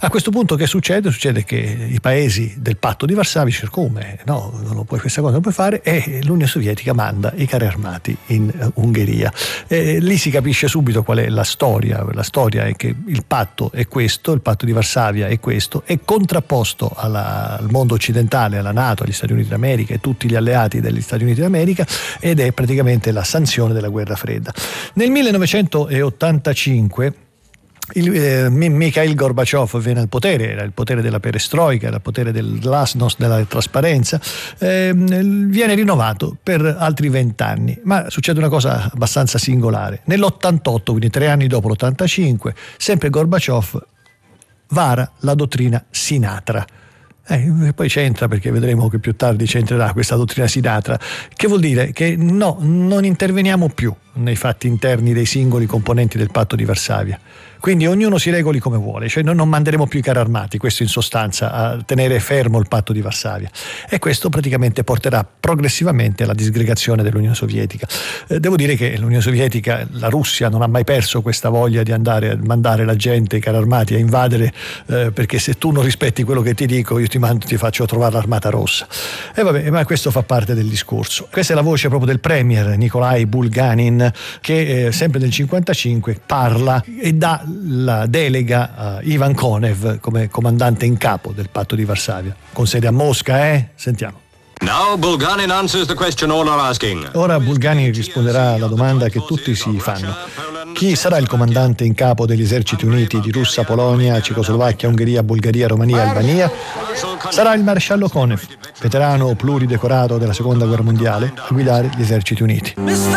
A questo punto che succede? Succede che i paesi del patto di Varsavia dicono come? No, questa cosa non puoi fare, e l'Unione Sovietica manda i carri armati in Ungheria. Lì si capisce subito qual è la storia. La storia è che il patto è questo, il patto di Varsavia è questo, è contrapposto al mondo occidentale, alla NATO, agli Stati Uniti d'America e tutti gli alleati degli Stati Uniti d'America, ed è praticamente la sanzione della guerra fredda. Nel 1985 Mikhail Gorbaciov viene al potere, era il potere della perestroika, era il potere del glasnost, della trasparenza, viene rinnovato per altri 20 anni, ma succede una cosa abbastanza singolare. Nell'88, quindi 3 anni dopo l'85, sempre Gorbaciov vara la dottrina Sinatra. Poi c'entra, perché vedremo che più tardi c'entrerà questa dottrina Sinatra, che vuol dire che non interveniamo più nei fatti interni dei singoli componenti del patto di Varsavia. Quindi ognuno si regoli come vuole, cioè noi non manderemo più i carri armati, questo in sostanza, a tenere fermo il patto di Varsavia, e questo praticamente porterà progressivamente alla disgregazione dell'Unione Sovietica. Devo dire che l'Unione Sovietica, la Russia, non ha mai perso questa voglia di andare a mandare la gente, i carri armati, a invadere, perché se tu non rispetti quello che ti dico io ti faccio trovare l'Armata Rossa. E vabbè, ma questo fa parte del discorso. Questa è la voce proprio del premier Nikolai Bulganin, che sempre nel 1955 parla e dà la delega a Ivan Konev come comandante in capo del patto di Varsavia, con sede a Mosca. Sentiamo. Now Bulganin answers the question all are asking. Ora Bulganin risponderà alla domanda che tutti si fanno: chi sarà il comandante in capo degli eserciti uniti di Russia, Polonia, Cecoslovacchia, Ungheria, Bulgaria, Romania e Albania? Sarà il maresciallo Konev, veterano pluridecorato della Seconda Guerra Mondiale, a guidare gli eserciti uniti.